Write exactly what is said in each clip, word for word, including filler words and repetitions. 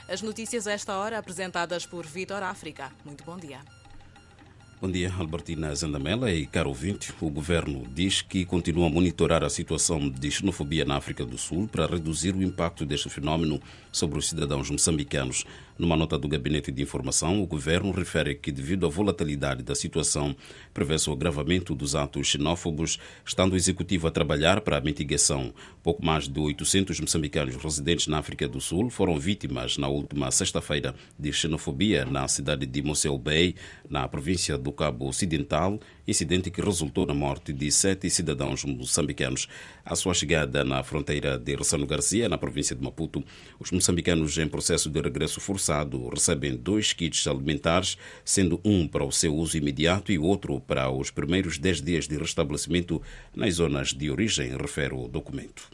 As notícias a esta hora apresentadas por Vitor África. Muito bom dia. Bom dia, Albertina Zandamela e caro ouvinte. O governo diz que continua a monitorar a situação de xenofobia na África do Sul para reduzir o impacto deste fenómeno sobre os cidadãos moçambicanos. Numa nota do Gabinete de Informação, o governo refere que, devido à volatilidade da situação, prevê-se o agravamento dos atos xenófobos, estando o Executivo a trabalhar para a mitigação. Pouco mais de oitocentos moçambicanos residentes na África do Sul foram vítimas na última sexta-feira de xenofobia na cidade de Mossel Bay, na província do Cabo Ocidental, incidente que resultou na morte de sete cidadãos moçambicanos. À sua chegada na fronteira de Ressano Garcia, na província de Maputo, os moçambicanos em processo de regresso forçado recebem dois kits alimentares, sendo um para o seu uso imediato e outro para os primeiros dez dias de restabelecimento nas zonas de origem, refere o documento.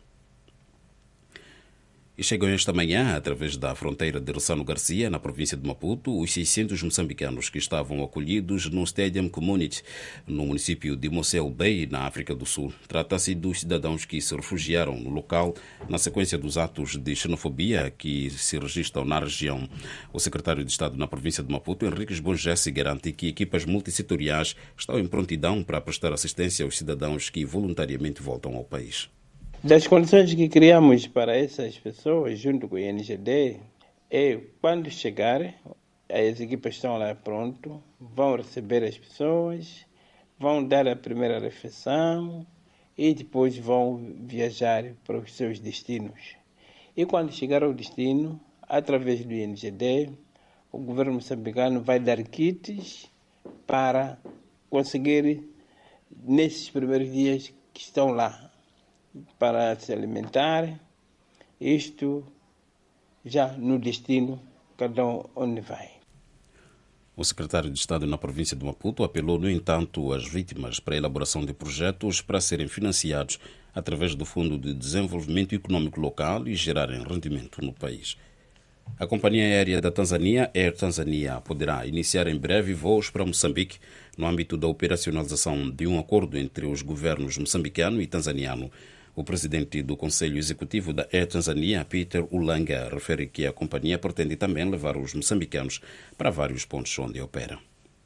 E chegam esta manhã, através da fronteira de Ressano Garcia, na província de Maputo, os seiscentos moçambicanos que estavam acolhidos no Stadium Community, no município de Mossel Bay, na África do Sul. Trata-se dos cidadãos que se refugiaram no local na sequência dos atos de xenofobia que se registram na região. O secretário de Estado na província de Maputo, Henriques Bonjesse, garante que equipas multissetoriais estão em prontidão para prestar assistência aos cidadãos que voluntariamente voltam ao país. Das condições que criamos para essas pessoas, junto com o I N G D, é quando chegarem, as equipas estão lá pronto, vão receber as pessoas, vão dar a primeira refeição e depois vão viajar para os seus destinos. E quando chegar ao destino, através do I N G D, o governo moçambicano vai dar kits para conseguir, nesses primeiros dias que estão lá, para se alimentar, isto já no destino, cada um onde vai. O secretário de Estado na província de Maputo apelou, no entanto, às vítimas para a elaboração de projetos para serem financiados através do Fundo de Desenvolvimento Econômico Local e gerarem rendimento no país. A companhia aérea da Tanzânia, Air Tanzania, poderá iniciar em breve voos para Moçambique no âmbito da operacionalização de um acordo entre os governos moçambicano e tanzaniano. O presidente do Conselho Executivo da Air Tanzania, Peter Ulanga, refere que a companhia pretende também levar os moçambicanos para vários pontos onde opera.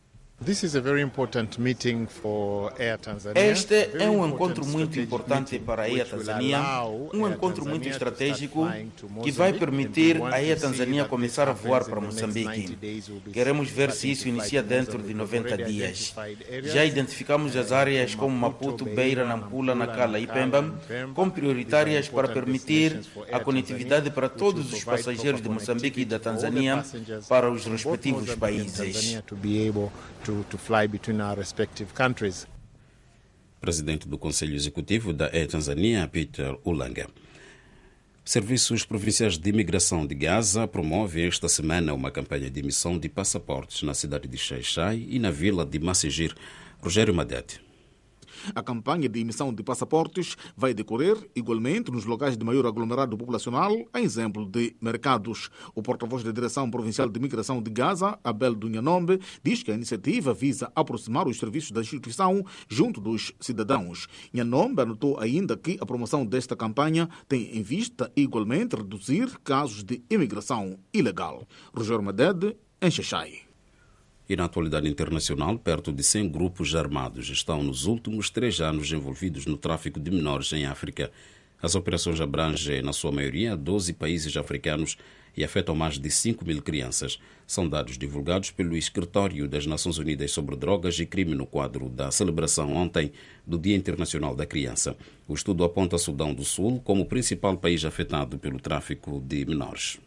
Este é um encontro muito importante para a Air Tanzania, um encontro muito estratégico que vai permitir a Air Tanzania começar a voar para Moçambique. Queremos ver se isso inicia dentro de noventa dias. Já identificamos as áreas como Maputo, Beira, Nampula, Nacala e Pemba como prioritárias para permitir a conectividade para todos os passageiros de Moçambique e da Tanzânia para os respectivos países. To, to fly between our respective countries. Presidente do Conselho Executivo da Air Tanzania, Peter Ulanga. Serviços Provinciais de Imigração de Gaza promovem esta semana uma campanha de emissão de passaportes na cidade de Xai-Xai e na vila de Massegir. Rogério Madete. A campanha de emissão de passaportes vai decorrer igualmente nos locais de maior aglomerado populacional, a exemplo de mercados. O porta-voz da Direção Provincial de Imigração de Gaza, Abel Dunhanombe, diz que a iniciativa visa aproximar os serviços da instituição junto dos cidadãos. Nhanombe anotou ainda que a promoção desta campanha tem em vista igualmente reduzir casos de imigração ilegal. Rogério Madede, em Xai-Xai. E na atualidade internacional, perto de cem grupos armados estão nos últimos três anos envolvidos no tráfico de menores em África. As operações abrangem, na sua maioria, doze países africanos e afetam mais de cinco mil crianças. São dados divulgados pelo Escritório das Nações Unidas sobre Drogas e Crime no quadro da celebração ontem do Dia Internacional da Criança. O estudo aponta Sudão do Sul como o principal país afetado pelo tráfico de menores.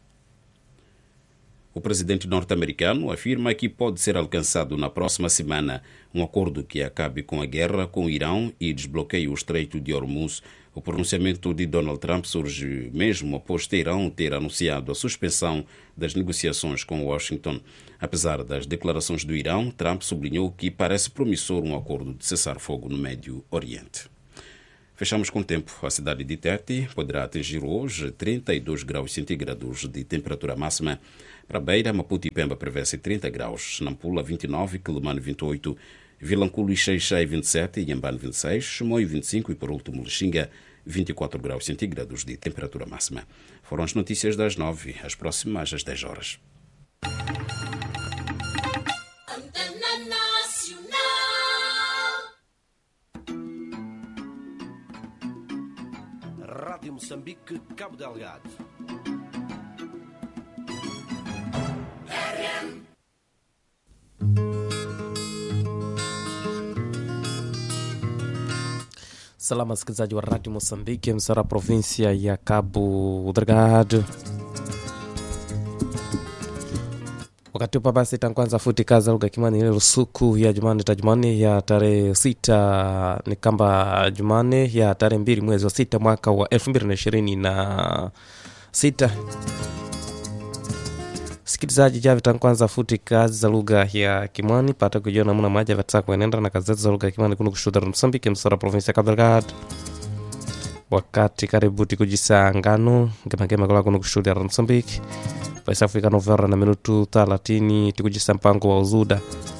O presidente norte-americano afirma que pode ser alcançado na próxima semana um acordo que acabe com a guerra com o Irão e desbloqueie o Estreito de Hormuz. O pronunciamento de Donald Trump surge mesmo após Teherão ter anunciado a suspensão das negociações com Washington. Apesar das declarações do Irão, Trump sublinhou que parece promissor um acordo de cessar-fogo no Médio Oriente. Fechamos com o tempo. A cidade de Tete poderá atingir hoje trinta e dois graus centígrados de temperatura máxima. Para Beira, Maputo e Pemba prevê-se trinta graus. Nampula, vinte e nove, Quelimane, vinte e oito, Vilanculo e Xai-Xai, vinte e sete, Inhambane, vinte e seis, Chimoio, vinte e cinco e, por último, Lixinga, vinte e quatro graus centígrados de temperatura máxima. Foram as notícias das nove, as próximas às dez horas. Rádio Moçambique, Cabo Delgado. Salama msikilizaji wa Radio Moçambique, msara província ya Cabo Delgado. Wakati upa basi tankwanza futi kaza lugha kimani ile lusuku ya Jumane ta Jumane ya tarehe sita ni kamba Jumane ya tarehe mbili mwezi wa sita mwaka wa elfu mbili na ishirini na sita. Sikilizaji javi tankwanza futi kazi za lugha ya Kimani pata kujiona muna maja vatsa kuenenda na kazi za lugha ya Kimani kunu kushuda Msambiki msara provinsi ya Cabo Delgado. Wakati karibu tikujisa ngano ngema kula kunu kushuda Msambiki paisa Afrika novera na minutu thelathini tikujisa mpango wa uzuda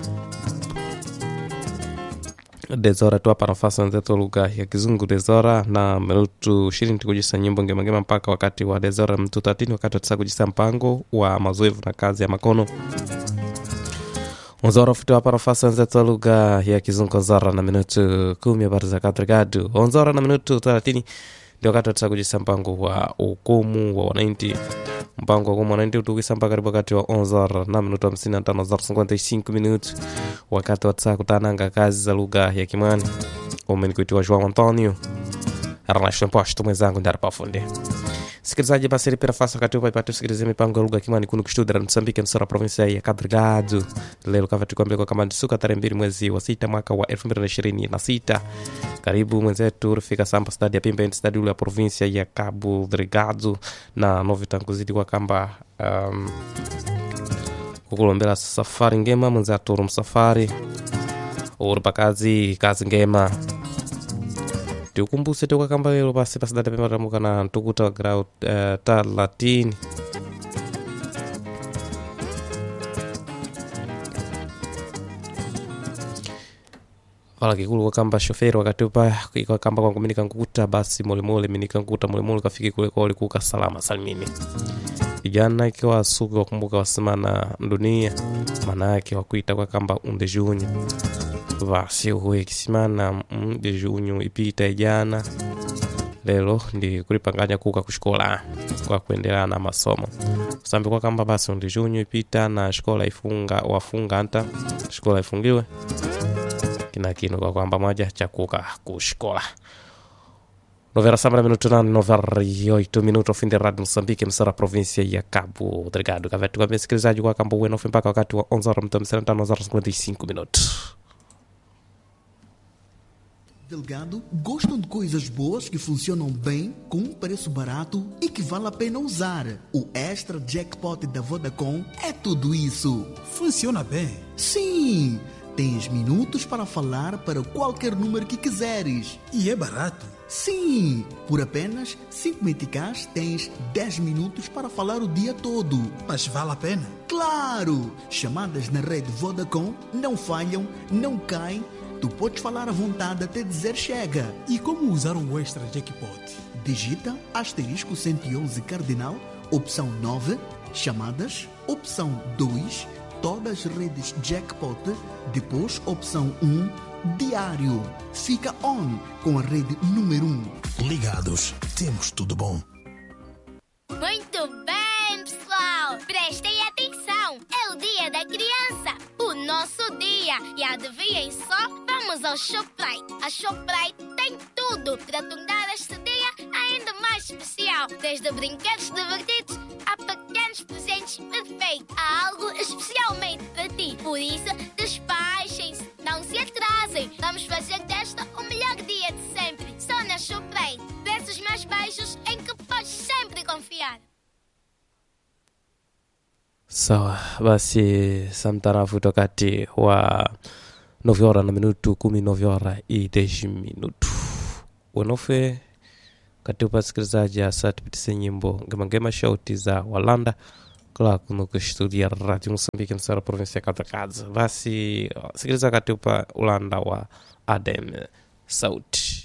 dezora tu hapa nafasi nzetu lugha ya Kizungu dezora na minutu ishirini tikujisa nyimbo ngema ngema mpaka wakati wa dezora minutu thelathini wakati watisa kujisa mpango wa mazoevu na kazi ya makono. Onzora futu hapa nafasi nzetu lugha ya Kizungu zara na minutu kumi habari za Cabo Delgado. Onzora na minutu thelathini ndio wakati watisa kujisa mpango wa ukumu wa wananchi. Mpango wa wananchi utukisa mpaka karibu wakati wa onzora na minuto hamsini na tano za cinquenta e cinco minutos wakati watisa kutananga kazi za lugha ya Kimani. Umenikuitiwa João Antonio Arnasho Mposto mwenzangu ndara pafunde. Sikilizaji basi ripira fasa wakati upa ipatu sikilize mipango ya lugha ya Kimani kunu kustudira Msambiki msara provinsia ya Cabo Delgado. Lelo kafatu kwa mbele kama ndisuka tarehe mbili mwezi wa sita mwaka wa elfu mbili na ishirini na sita. Karibu mwenzetu rufika samba stadi ya Pimba stadi ya provinsia ya Cabo Delgado na novi tanguzidi kwa kamba um, kukulombela safari ngema mwenzetu rumsafari urupa kazi kazi ngema. Tukumbuse tuka kamba lelo basi basi dada Pimba ramuka na ntukuta wa grau uh, talatini. Wala kikulu kwa kamba shoferi wakati upa kwa kamba kwa kuminika nkukuta basi mole mole minika nkukuta mole mole kafiki kule kwa walikuka salama salimini. Kijana ikiwa suku wa kumbuka wasimana dunia maana yake wakuita kwa kamba unde junyo. Basi uwe kisimana unde junyo ipita jana. Lelo ndi kulipanganya kuka kushkola kwa kuendelea na masomo. Sambi kwa kamba basi unde junyo ipita na shkola ifunga wafunga anta shkola ifungiwe. Kina kino kwa kwamba moja chakuka kushkola. Novera sambra minuto na novera oito minuto fin de Radio Moçambique msara provinsia ya Cabo Delgado. Kavetu kwa msikilizaji kwa kamba uwe nofi mpaka wakati wa onze horas mtamsana tano horas cinquenta e cinco minutos. Delgado gostam de coisas boas que funcionam bem, com um preço barato e que vale a pena usar. O Extra Jackpot da Vodacom é tudo isso. Funciona bem? Sim! Tens minutos para falar para qualquer número que quiseres. E é barato? Sim! Por apenas cinco meticais tens dez minutos para falar o dia todo. Mas vale a pena? Claro! Chamadas na rede Vodacom não falham, não caem. Tu podes falar à vontade até dizer chega. E como usar o Extra Jackpot? Digita asterisco cento e onze cardinal, opção nove, chamadas, opção dois, todas as redes Jackpot, depois opção um, diário. Fica on com a rede número um. Ligados, temos tudo bom. Muito bem, pessoal! Prestem atenção! É o dia da criança, o nosso dia. E adivinhem só, vamos ao Shoprite. A Shoprite tem tudo para tornar este dia ainda mais especial. Desde brinquedos divertidos a pequenos presentes perfeitos. Há algo especialmente para ti. Por isso, despachem-se, não se atrasem. Vamos fazer desta o melhor dia de sempre. Só na Shoprite. Preços mais baixos em que podes sempre confiar. Sawa, basi samtarafu wakati wa nove horas na minuto kumi nove horas e dez minuto. Wenofe kati upasikilizaji asa tupitise nyimbo ngema ngema shauti za Walanda kula kunuku studia Radio Moçambique msara provinsia Cabo Delgado. Basi sikiliza kati upa Ulanda wa Adem Sauti.